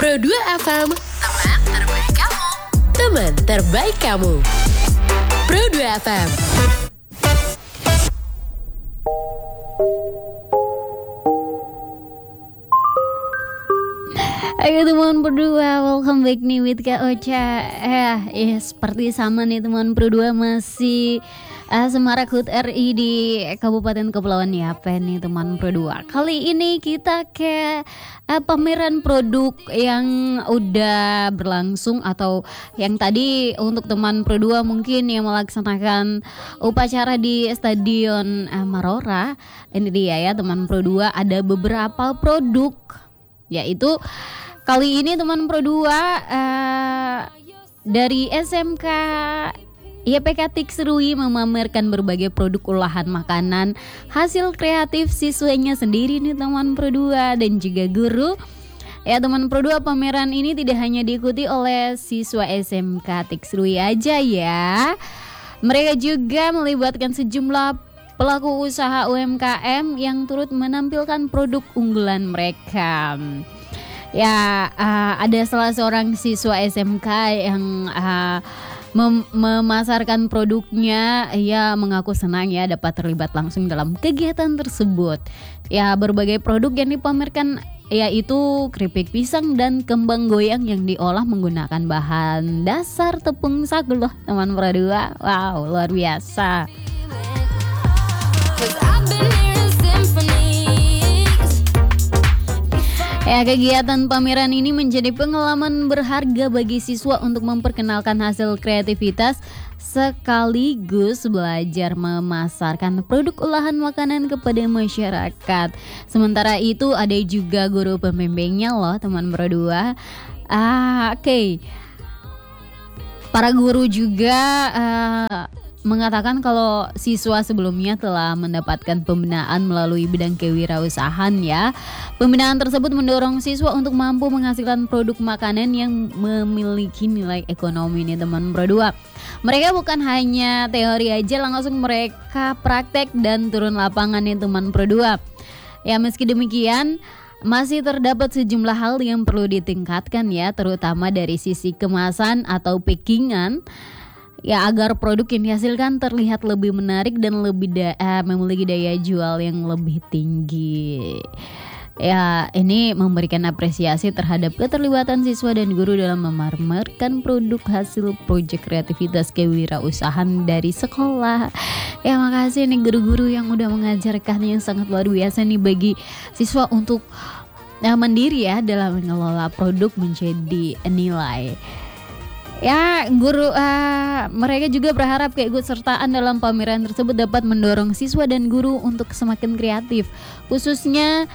Pro 2 FM, teman terbaik kamu. Teman terbaik kamu. Pro 2 FM. Ayo teman berdua, welcome back nih with Kak Ocha. Seperti sama nih teman berdua, masih Semarak HUT RI di Kabupaten Kepulauan Yapen nih teman berdua. Kali ini kita ke pameran produk yang udah berlangsung atau yang tadi untuk teman berdua mungkin yang melaksanakan upacara di Stadion Marora. Ini dia ya teman berdua, ada beberapa produk, yaitu kali ini teman Pro 2 dari SMK YPK Tiksrui memamerkan berbagai produk olahan makanan hasil kreatif siswanya sendiri nih teman Pro 2 dan juga guru. Ya teman Pro 2, pameran ini tidak hanya diikuti oleh siswa SMK Tiksrui aja ya. Mereka juga melibatkan sejumlah pelaku usaha UMKM yang turut menampilkan produk unggulan mereka. Ya, ada salah seorang siswa SMK yang memasarkan produknya. Ia mengaku senang ya dapat terlibat langsung dalam kegiatan tersebut. Ya, berbagai produk yang dipamerkan yaitu keripik pisang dan kembang goyang yang diolah menggunakan bahan dasar tepung sagu loh teman Pro 2. Wow, luar biasa. Ya, kegiatan pameran ini menjadi pengalaman berharga bagi siswa untuk memperkenalkan hasil kreativitas sekaligus belajar memasarkan produk olahan makanan kepada masyarakat. Sementara itu ada juga guru pembimbingnya loh teman Pro 2. Oke. Para guru juga mengatakan kalau siswa sebelumnya telah mendapatkan pembinaan melalui bidang kewirausahaan ya. Pembinaan tersebut mendorong siswa untuk mampu menghasilkan produk makanan yang memiliki nilai ekonomi nih teman Pro 2. Mereka bukan hanya teori aja, langsung mereka praktek dan turun lapangan nih teman Pro 2. Ya, meski demikian masih terdapat sejumlah hal yang perlu ditingkatkan ya, terutama dari sisi kemasan atau packingan. Ya, agar produk yang dihasilkan terlihat lebih menarik dan lebih memiliki daya jual yang lebih tinggi. Ya, ini memberikan apresiasi terhadap keterlibatan siswa dan guru dalam memamerkan produk hasil proyek kreativitas kewirausahaan dari sekolah. Ya, makasih nih guru-guru yang udah mengajarkan yang sangat luar biasa nih bagi siswa untuk mandiri ya dalam mengelola produk menjadi nilai. Ya, guru mereka juga berharap keikutsertaan dalam pameran tersebut dapat mendorong siswa dan guru untuk semakin kreatif, khususnya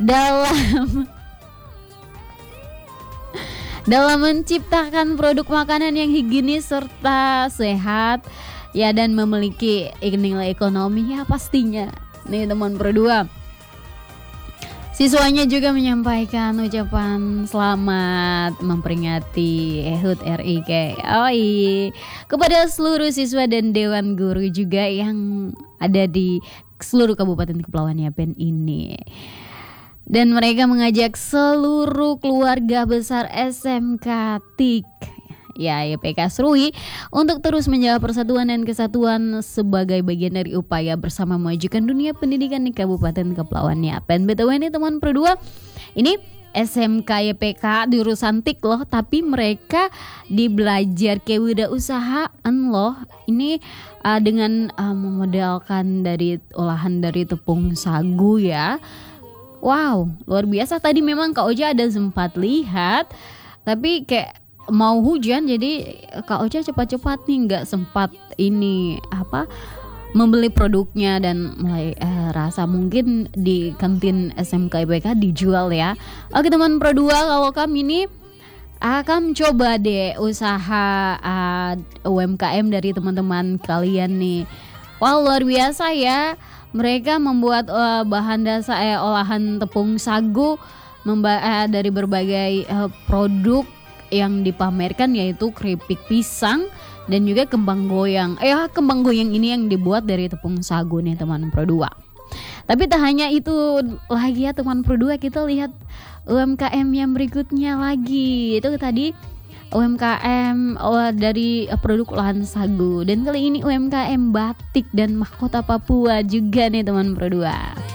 dalam menciptakan produk makanan yang higienis serta sehat ya, dan memiliki nilai ekonomi ya pastinya. Nih teman Pro 2. Siswanya juga menyampaikan ucapan selamat memperingati HUT RI kepada seluruh siswa dan dewan guru juga yang ada di seluruh Kabupaten Kepulauan Yapen ini. Dan mereka mengajak seluruh keluarga besar SMK TIK ya YPK Srui untuk terus menjaga persatuan dan kesatuan sebagai bagian dari upaya bersama memajukan dunia pendidikan di Kabupaten Kepulauan Yapen. BTW ini teman Pro 2, ini SMK YPK jurusan TIK loh, tapi mereka di belajar kewirausahaan loh. Ini dengan memodalkan dari olahan dari tepung sagu ya. Wow, luar biasa. Tadi memang Kak Oja ada sempat lihat, tapi kayak mau hujan jadi Kak Ocha cepat-cepat nih nggak sempat membeli produknya dan mulai rasa mungkin di kantin SMK IPK dijual ya. Oke teman Pro 2, kalau kamu ini akan coba deh usaha UMKM dari teman-teman kalian nih. Wow, luar biasa ya. Mereka membuat bahan dasar olahan tepung sagu dari berbagai produk yang dipamerkan, yaitu keripik pisang dan juga kembang goyang. Kembang goyang ini yang dibuat dari tepung sagu nih teman Pro 2. Tapi tak hanya itu lagi ya teman Pro 2, kita lihat UMKM yang berikutnya lagi. Itu tadi UMKM dari produk olahan sagu, dan kali ini UMKM batik dan mahkota Papua juga nih teman Pro 2.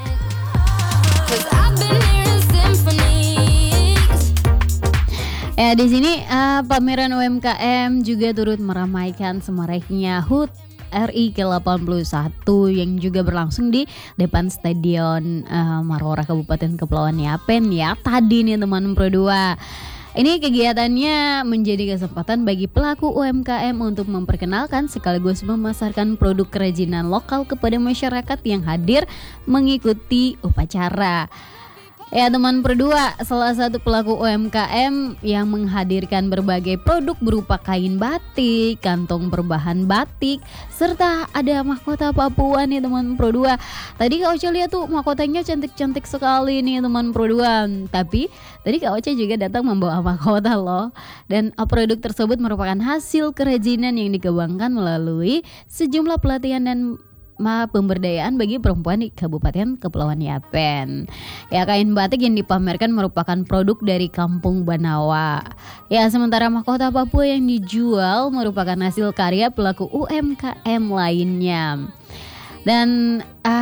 Ya, di sini pameran UMKM juga turut meramaikan semaraknya HUT RI ke-81 yang juga berlangsung di depan Stadion Marwora Kabupaten Kepulauan Yapen ya tadi nih teman Pro 2. Ini kegiatannya menjadi kesempatan bagi pelaku UMKM untuk memperkenalkan sekaligus memasarkan produk kerajinan lokal kepada masyarakat yang hadir mengikuti upacara. Ya teman Pro 2, salah satu pelaku UMKM yang menghadirkan berbagai produk berupa kain batik, kantong berbahan batik, serta ada mahkota Papua nih teman Pro 2. Tadi Kak Ocha lihat tuh mahkotanya cantik-cantik sekali nih teman Pro 2. Tapi tadi Kak Ocha juga datang membawa mahkota loh. Dan produk tersebut merupakan hasil kerajinan yang dikembangkan melalui sejumlah pelatihan dan pemberdayaan bagi perempuan di Kabupaten Kepulauan Yapen. Ya, kain batik yang dipamerkan merupakan produk dari Kampung Banawa. Ya, sementara mahkota Papua yang dijual merupakan hasil karya pelaku UMKM lainnya. Dan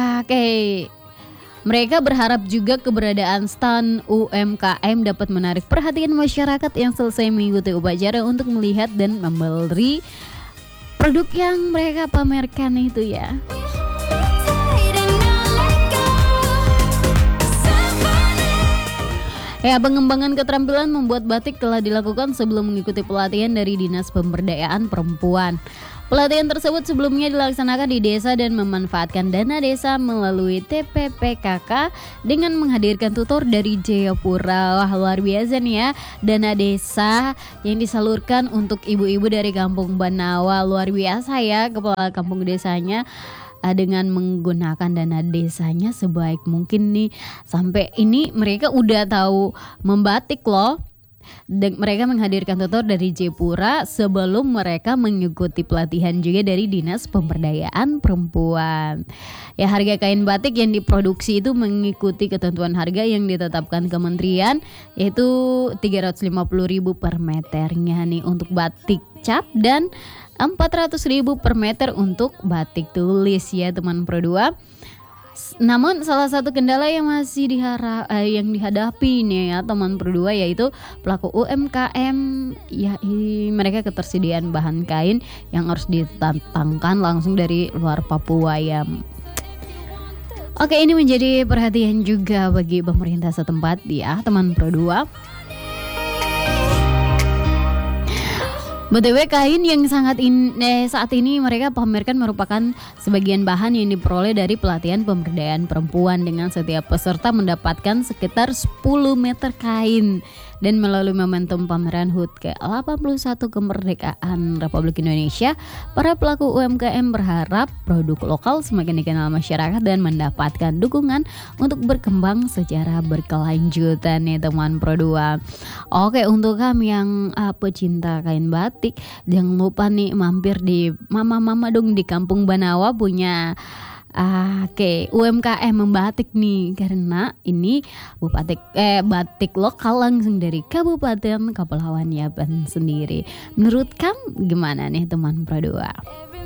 mereka berharap juga keberadaan stand UMKM dapat menarik perhatian masyarakat yang selesai mengikuti upacara untuk melihat dan membeli produk yang mereka pamerkan itu ya. Ya, pengembangan keterampilan membuat batik telah dilakukan sebelum mengikuti pelatihan dari Dinas Pemberdayaan Perempuan. Pelatihan tersebut sebelumnya dilaksanakan di desa dan memanfaatkan dana desa melalui TPPKK dengan menghadirkan tutor dari Jayapura. Wah, luar biasa nih ya, dana desa yang disalurkan untuk ibu-ibu dari Kampung Banawa. Luar biasa ya kepala kampung desanya dengan menggunakan dana desanya sebaik mungkin nih. Sampai ini mereka udah tahu membatik loh. Dan mereka menghadirkan tutor dari Jayapura sebelum mereka mengikuti pelatihan juga dari Dinas Pemberdayaan Perempuan. Ya, harga kain batik yang diproduksi itu mengikuti ketentuan harga yang ditetapkan kementerian, yaitu 350.000 per meternya nih untuk batik cap dan 400.000 per meter untuk batik tulis ya teman Pro 2. Namun salah satu kendala yang masih yang dihadapi nih ya teman Pro 2 yaitu pelaku UMKM ya, mereka ketersediaan bahan kain yang harus didatangkan langsung dari luar Papua ya. Oke, ini menjadi perhatian juga bagi pemerintah setempat ya teman Pro 2. BTW, kain yang saat ini mereka pamerkan merupakan sebagian bahan yang diperoleh dari pelatihan pemberdayaan perempuan, dengan setiap peserta mendapatkan sekitar 10 meter kain. Dan melalui momentum pameran HUT ke-81 kemerdekaan Republik Indonesia, para pelaku UMKM berharap produk lokal semakin dikenal masyarakat dan mendapatkan dukungan untuk berkembang secara berkelanjutan nih teman Pro 2. Oke, untuk kami yang pecinta kain batik, jangan lupa nih mampir di mama-mama dong di Kampung Banawa punya UMKM membatik nih, karena ini batik lokal langsung dari Kabupaten Kepulauan Yapen sendiri. Menurut kamu gimana nih teman Pro 2?